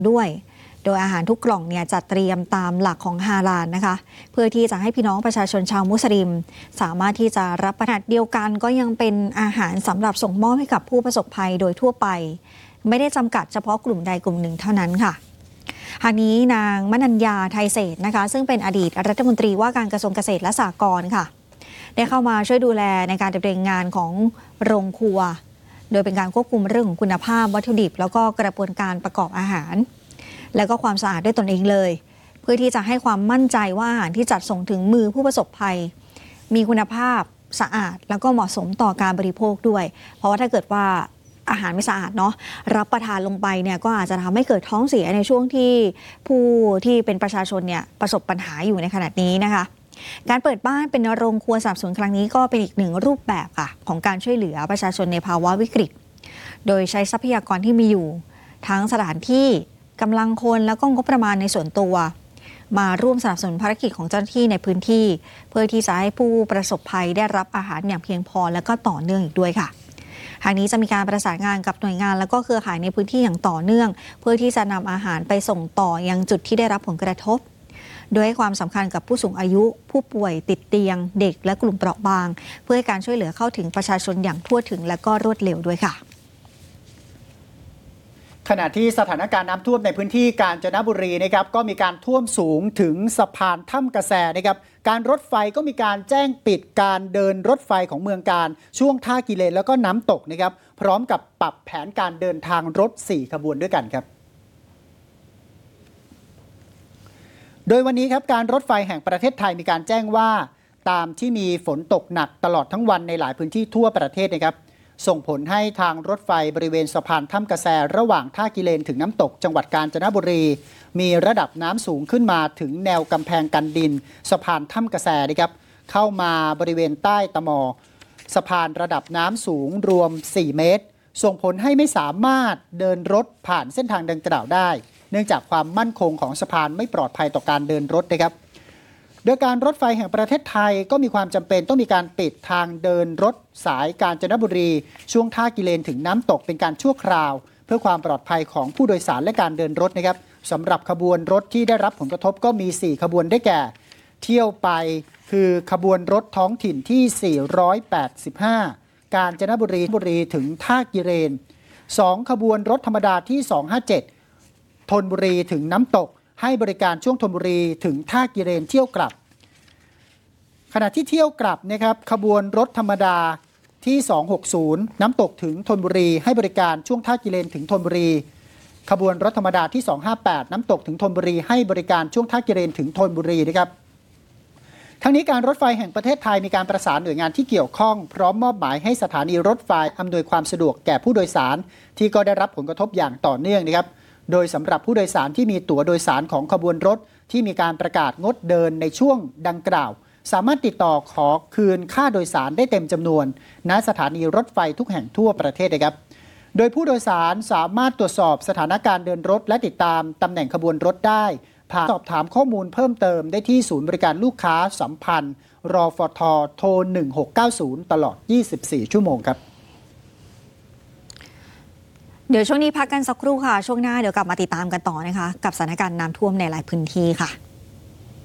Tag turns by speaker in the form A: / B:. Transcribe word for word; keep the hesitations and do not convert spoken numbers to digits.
A: ด้วยโดยอาหารทุกกล่องเนี่ยจัดเตรียมตามหลักของฮาลาลนะคะเพื่อที่จะให้พี่น้องประชาชนชาวมุสลิมสามารถที่จะรับประทานเดียวกันก็ยังเป็นอาหารสำหรับส่งมอบให้กับผู้ประสบภัยโดยทั่วไปไม่ได้จำกัดเฉพาะกลุ่มใดกลุ่มหนึ่งเท่านั้นค่ะทางนี้นางมนัญญาไทยเศรษฐ์นะคะซึ่งเป็นอดีตรัฐมนตรีว่าการกระทรวงเกษตรและสหกรณ์ค่ะได้เข้ามาช่วยดูแลในการดำเนินงานของโรงครัวโดยเป็นการควบคุมเรื่องของคุณภาพวัตถุดิบแล้วก็กระบวนการประกอบอาหารแล้วก็ความสะอาดด้วยตนเองเลยเพื่อที่จะให้ความมั่นใจว่าอาหารที่จัดส่งถึงมือผู้ประสบภัยมีคุณภาพสะอาดแล้วก็เหมาะสมต่อการบริโภคด้วยเพราะว่าถ้าเกิดว่าอาหารไม่สะอาดเนาะรับประทานลงไปเนี่ยก็อาจจะทำให้เกิดท้องเสียในช่วงที่ผู้ที่เป็นประชาชนเนี่ยประสบปัญหาอยู่ในขณะนี้นะคะการเปิดบ้านเป็นโรงครัวสนับสนุนครั้งนี้ก็เป็นอีกหนึ่งรูปแบบค่ะของการช่วยเหลือประชาชนในภาวะวิกฤตโดยใช้ทรัพยากรที่มีอยู่ทั้งสถานที่กำลังคนแล้วก็งบประมาณในส่วนตัวมาร่วมสนับสนุนภารกิจของเจ้าหน้าที่ในพื้นที่เพื่อที่จะให้ผู้ประสบภัยได้รับอาหารอย่างเพียงพอและก็ต่อเนื่องอีกด้วยค่ะทางนี้จะมีการประสานงานกับหน่วยงานและก็เครือข่ายในพื้นที่อย่างต่อเนื่องเพื่อที่จะนำอาหารไปส่งต่อยังจุดที่ได้รับผลกระทบโดยให้ความสำคัญกับผู้สูงอายุผู้ป่วยติดเตียงเด็กและกลุ่มเปราะบางเพื่อให้การช่วยเหลือเข้าถึงประชาชนอย่างทั่วถึงและก็รวดเร็วด้วยค่ะ
B: ขณะที่สถานการณ์น้ำท่วมในพื้นที่กาญจนบุรีนะครับก็มีการท่วมสูงถึงสะพานถ้ำกระแสนะครับการรถไฟก็มีการแจ้งปิดการเดินรถไฟของเมืองกาญช่วงท่ากิเลนแล้วก็น้ำตกนะครับพร้อมกับปรับแผนการเดินทางรถสี่ขบวนด้วยกันครับโดยวันนี้ครับการรถไฟแห่งประเทศไทยมีการแจ้งว่าตามที่มีฝนตกหนักตลอดทั้งวันในหลายพื้นที่ทั่วประเทศนะครับส่งผลให้ทางรถไฟบริเวณสะพานถ้ำกระแสระหว่างท่ากิเลนถึงน้ำตกจังหวัดกาญจนบุรีมีระดับน้ำสูงขึ้นมาถึงแนวกำแพงกันดินสะพานถ้ำกระแสนะครับเข้ามาบริเวณใต้ตะมอสะพานระดับน้ำสูงรวมสี่เมตรส่งผลให้ไม่สามารถเดินรถผ่านเส้นทางดังกล่าวได้เนื่องจากความมั่นคงของสะพานไม่ปลอดภัยต่อการเดินรถนะครับโดยการรถไฟแห่งประเทศไทยก็มีความจำเป็นต้องมีการปิดทางเดินรถสายกาญจนบุรีช่วงท่ากิเลนถึงน้ำตกเป็นการชั่วคราวเพื่อความปลอดภัยของผู้โดยสารและการเดินรถนะครับสำหรับขบวนรถที่ได้รับผลกระทบก็มีสี่ขบวนได้แก่เที่ยวไปคือขบวนรถท้องถิ่นที่สี่ร้อยแปดสิบห้ากาญจนบุรีบุรีถึงท่ากิเลนสองขบวนรถธรรมดาที่สองห้าเจ็ดธนบุรีถึงน้ำตกให้บริการช่วงธนบุรีถึงท่ากิเลนเที่ยวกลับขณะที่เที่ยวกลับนะครับขบวนรถธรรมดาที่สองหกศูนย์น้ำตกถึงธนบุรีให้บริการช่วงท่ากิเลนถึงธนบุรีขบวนรถธรรมดาที่สองห้าแปดน้ำตกถึงธนบุรีให้บริการช่วงท่ากิเลนถึงธนบุรีนะครับทั้งนี้การรถไฟแห่งประเทศไทยมีการประสานหน่วยงานที่เกี่ยวข้องพร้อมมอบหมายให้สถานีรถไฟอำนวยความสะดวกแก่ผู้โดยสารที่ก็ได้รับผลกระทบอย่างต่อเนื่องนะครับโดยสำหรับผู้โดยสารที่มีตั๋วโดยสารของขบวนรถที่มีการประกาศงดเดินในช่วงดังกล่าวสามารถติดต่อขอคืนค่าโดยสารได้เต็มจำนวนณสถานีรถไฟทุกแห่งทั่วประเทศนะครับโดยผู้โดยสารสามารถตรวจสอบสถานการณ์เดินรถและติดตามตำแหน่งขบวนรถได้ผ่านสอบถามข้อมูลเพิ่มเติมได้ที่ศูนย์บริการลูกค้าสัมพันธ์รฟท.โทรหนึ่งหกเก้าศูนย์ตลอดยี่สิบสี่ชั่วโมงครับ
A: เดี๋ยวช่วงนี้พักกันสักครู่ค่ะช่วงหน้าเดี๋ยวกลับมาติดตามกันต่อนะคะกับสถานการณ์น้ำท่วมในหลายพื้นที่ค่ะ